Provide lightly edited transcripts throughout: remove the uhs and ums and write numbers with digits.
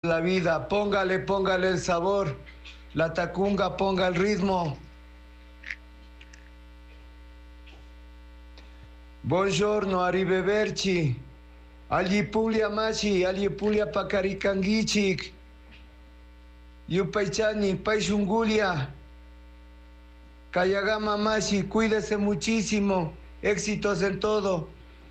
la vida. Póngale el sabor. La tacunga, ponga el ritmo. Buongiorno, arrivederci. Allí Puglia Machi, allí Puglia Pacaricanguichik. Yupaychani, Paishungulia. Kayagama Machi, cuídese muchísimo. Éxitos en todo.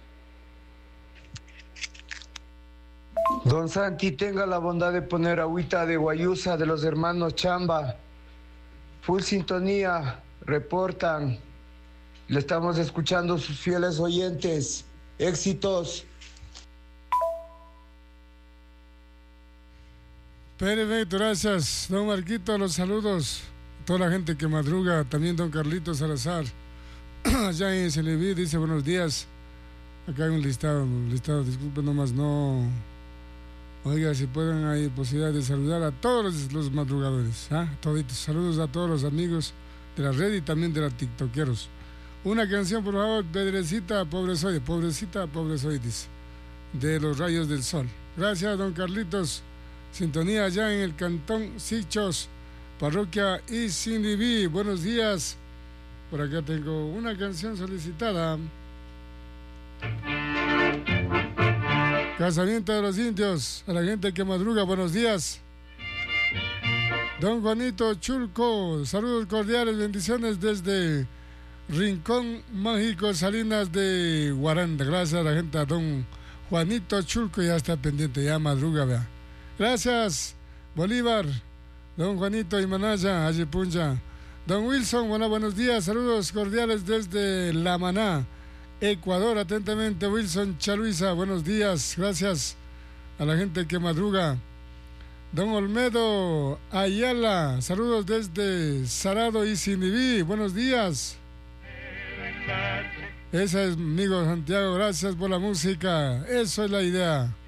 Don Santi, tenga la bondad de poner agüita de guayusa de los hermanos Chamba. Full sintonía, reportan. Le estamos escuchando sus fieles oyentes. Éxitos. Perfecto, gracias. Don Marquito, los saludos. Toda la gente que madruga. También don Carlitos Salazar. Allá en Celeví dice buenos días. Acá hay un listado, disculpen nomás, no. Oiga, si pueden, hay posibilidad de saludar a todos los madrugadores. Toditos. Saludos a todos los amigos de la red y también de los tiktokeros. Una canción, por favor, Pedrecita, pobre soy, dice, de los rayos del sol. Gracias, don Carlitos. Sintonía allá en el Cantón Sichos, Parroquia Isindiví. Buenos días. Por acá tengo una canción solicitada. Casamiento de los Indios. A la gente que madruga, buenos días. Don Juanito Chulco, saludos cordiales, bendiciones desde Rincón Mágico, Salinas de Guaranda. Gracias a la gente, a don Juanito Chulco, ya está pendiente, ya madruga, vea. Gracias, Bolívar, don Juanito Imanaya, Ayipuncha. Don Wilson, buenos días, saludos cordiales desde La Maná, Ecuador. Atentamente, Wilson Chaluiza, buenos días, gracias a la gente que madruga. Don Olmedo Ayala, saludos desde Sarado y Siniví, buenos días. Esa es, amigo Santiago, gracias por la música, eso es la idea.